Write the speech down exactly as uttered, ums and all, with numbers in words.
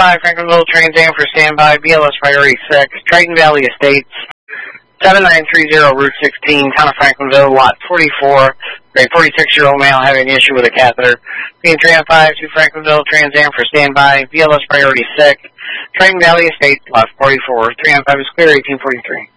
five, Franklinville Trans Am for standby, B L S priority six, Triton Valley Estates, seven nine three zero Route sixteen, town of Franklinville, lot forty-four, a forty-six-year-old male having an issue with a catheter. Being Tran five to Franklinville Trans Am for standby, B L S priority six, Triton Valley Estates, lot forty-four, Tran five is clear, eighteen forty-three.